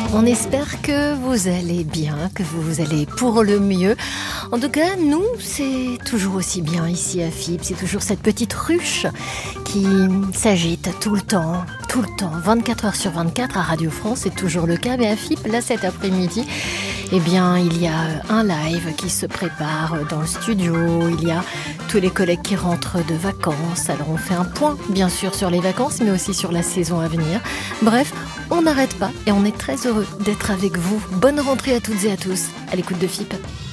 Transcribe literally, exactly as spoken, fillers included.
On espère que vous allez bien, que vous allez pour le mieux. En tout cas, nous, c'est toujours aussi bien ici à F I B. C'est toujours cette petite ruche qui s'agite tout le temps, tout le temps, vingt-quatre heures sur vingt-quatre à Radio France. C'est toujours le cas, mais à F I B, là, cet après-midi, eh bien, il y a un live qui se prépare dans le studio. Il y a tous les collègues qui rentrent de vacances. Alors, on fait un point, bien sûr, sur les vacances, mais aussi sur la saison à venir. Bref, on n'arrête pas et on est très heureux d'être avec vous. Bonne rentrée à toutes et à tous à l'écoute de F I B.